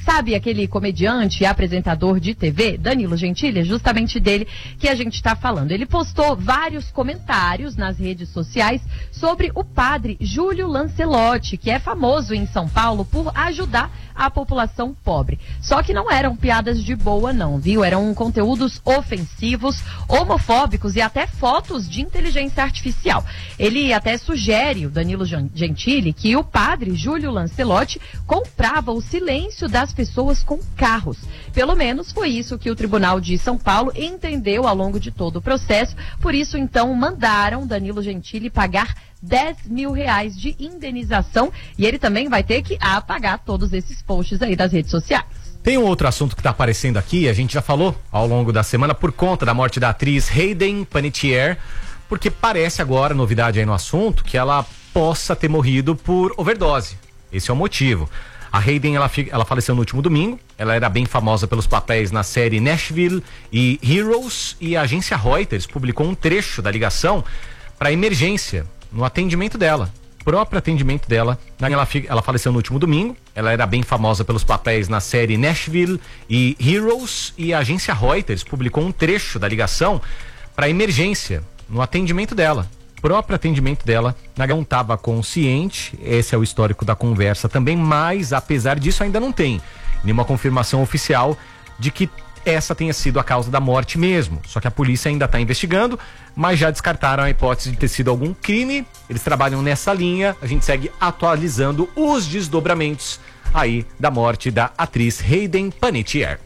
Sabe aquele comediante e apresentador de TV, Danilo Gentili? É justamente dele que a gente está falando. Ele postou vários comentários nas redes sociais sobre o padre Júlio Lancelotti, que é famoso em São Paulo por ajudar a população pobre. Só que não eram piadas de boa não, viu? Eram conteúdos ofensivos, homofóbicos e até fotos de inteligência artificial. Ele até sugere, o Danilo Gentili, que o padre Júlio Lancelotti comprava o silêncio das pessoas com carros. Pelo menos foi isso que o Tribunal de São Paulo entendeu ao longo de todo o processo. Por isso, então, mandaram Danilo Gentili pagar R$10 mil de indenização e ele também vai ter que apagar todos esses posts aí das redes sociais. Tem um outro assunto que está aparecendo aqui, a gente já falou ao longo da semana por conta da morte da atriz Hayden Panettiere, porque parece agora, novidade aí no assunto, que ela possa ter morrido por overdose. Esse é o motivo. A Hayden, ela faleceu no último domingo. Ela era bem famosa pelos papéis na série Nashville e Heroes, e a agência Reuters publicou um trecho da ligação para emergência no atendimento dela, próprio atendimento dela. Ela faleceu no último domingo. Ela era bem famosa pelos papéis na série Nashville e Heroes, e a agência Reuters publicou um trecho da ligação para emergência no atendimento dela, próprio atendimento dela. Não estava consciente, esse é o histórico da conversa também, mas apesar disso ainda não tem nenhuma confirmação oficial de que essa tenha sido a causa da morte mesmo. Só que a polícia ainda está investigando, mas já descartaram a hipótese de ter sido algum crime. Eles trabalham nessa linha, a gente segue atualizando os desdobramentos aí da morte da atriz Hayden Panettiere.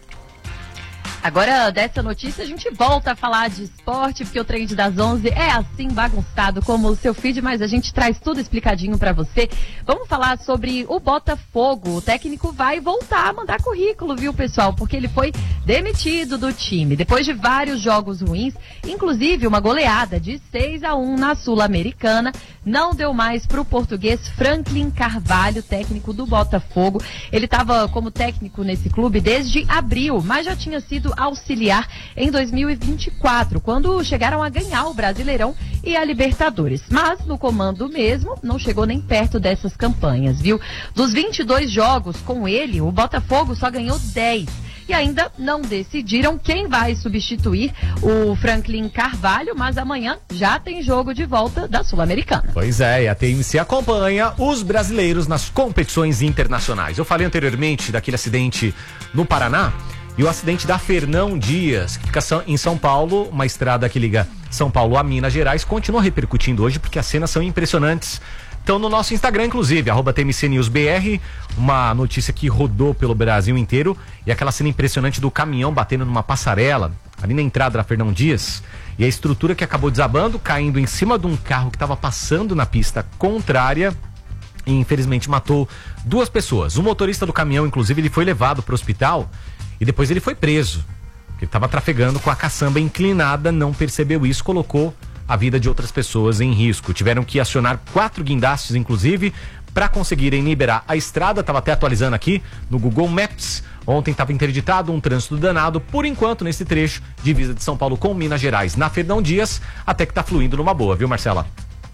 Agora, dessa notícia, a gente volta a falar de esporte, porque o Trend das 11 é assim bagunçado como o seu feed, mas a gente traz tudo explicadinho pra você. Vamos falar sobre o Botafogo. O técnico vai voltar a mandar currículo, viu, pessoal? Porque ele foi demitido do time, depois de vários jogos ruins, inclusive uma goleada de 6-1 na Sul-Americana. Não deu mais pro português Franklin Carvalho, técnico do Botafogo. Ele estava como técnico nesse clube desde abril, mas já tinha sido auxiliar em 2024, quando chegaram a ganhar o Brasileirão e a Libertadores. Mas no comando mesmo, não chegou nem perto dessas campanhas, viu? Dos 22 jogos com ele, o Botafogo só ganhou 10. E ainda não decidiram quem vai substituir o Franklin Carvalho, mas amanhã já tem jogo de volta da Sul-Americana. Pois é, e a TMC acompanha os brasileiros nas competições internacionais. Eu falei anteriormente daquele acidente no Paraná, e o acidente da Fernão Dias, que fica em São Paulo, uma estrada que liga São Paulo a Minas Gerais, continua repercutindo hoje porque as cenas são impressionantes. Então no nosso Instagram, inclusive, @TMCNewsBR, uma notícia que rodou pelo Brasil inteiro, e aquela cena impressionante do caminhão batendo numa passarela, ali na entrada da Fernão Dias, e a estrutura que acabou desabando, caindo em cima de um carro que estava passando na pista contrária, e infelizmente matou 2 pessoas. O motorista do caminhão, inclusive, ele foi levado para o hospital, e depois ele foi preso. Ele estava trafegando com a caçamba inclinada, não percebeu isso, colocou a vida de outras pessoas em risco. Tiveram que acionar 4 guindastes, inclusive, para conseguirem liberar a estrada. Estava até atualizando aqui no Google Maps. Ontem estava interditado, um trânsito danado, por enquanto, nesse trecho, divisa de São Paulo com Minas Gerais, na Fernão Dias, até que está fluindo numa boa, viu, Marcela?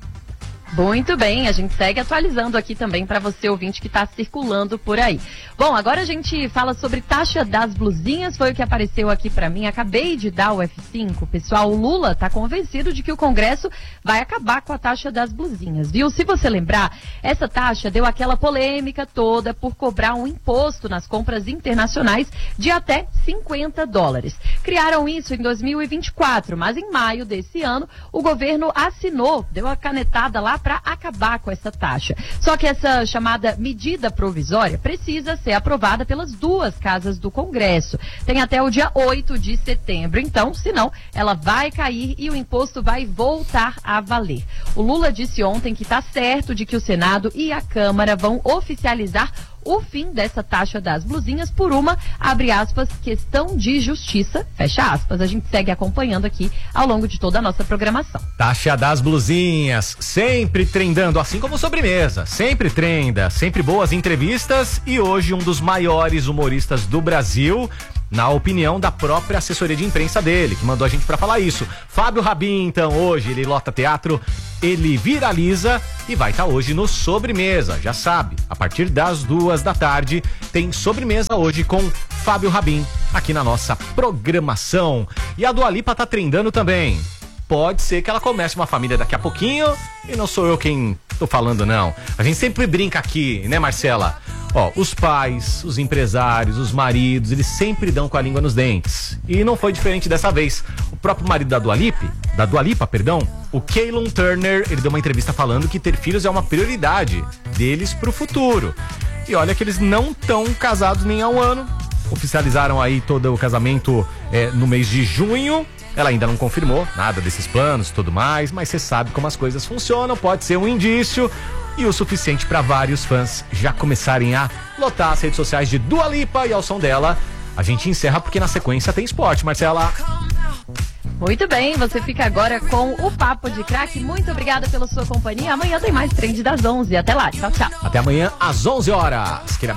Muito bem, a gente segue atualizando aqui também para você, ouvinte, que está circulando por aí. Bom, agora a gente fala sobre taxa das blusinhas, foi o que apareceu aqui para mim. Acabei de dar o F5, pessoal. O Lula está convencido de que o Congresso vai acabar com a taxa das blusinhas, viu? Se você lembrar, essa taxa deu aquela polêmica toda por cobrar um imposto nas compras internacionais de até $50. Criaram isso em 2024, mas em maio desse ano o governo assinou, deu a canetada lá para acabar com essa taxa. Só que essa chamada medida provisória precisa ser aprovada pelas 2 casas do Congresso. Tem até o dia 8 de setembro. Então, senão, ela vai cair e o imposto vai voltar a valer. O Lula disse ontem que está certo de que o Senado e a Câmara vão oficializar o fim dessa taxa das blusinhas por uma, abre aspas, questão de justiça, fecha aspas. A gente segue acompanhando aqui ao longo de toda a nossa programação. Taxa das blusinhas, sempre trendando, assim como sobremesa, sempre trenda, sempre boas entrevistas, e hoje um dos maiores humoristas do Brasil na opinião da própria assessoria de imprensa dele, que mandou a gente pra falar isso. Fábio Rabin, então, hoje ele lota teatro, ele viraliza e vai estar hoje no Sobremesa, já sabe, a partir das 14h tem Sobremesa hoje com Fábio Rabin aqui na nossa programação. E a Dua Lipa tá trendando também. Pode ser que ela comece uma família daqui a pouquinho e não sou eu quem tô falando, não. A gente sempre brinca aqui, né, Marcela? Ó, os pais, os empresários, os maridos, eles sempre dão com a língua nos dentes. E não foi diferente dessa vez. O próprio marido da Dua Lipa, o Keylon Turner, ele deu uma entrevista falando que ter filhos é uma prioridade deles pro futuro. E olha que eles não estão casados nem há um ano. Oficializaram aí todo o casamento no mês de junho. Ela ainda não confirmou nada desses planos e tudo mais, mas você sabe como as coisas funcionam, pode ser um indício e o suficiente para vários fãs já começarem a lotar as redes sociais de Dua Lipa. E ao som dela, a gente encerra porque na sequência tem esporte, Marcela. Muito bem, você fica agora com o Papo de Craque. Muito obrigada pela sua companhia. Amanhã tem mais Trend das 11. Até lá, tchau, tchau. Até amanhã às 11h.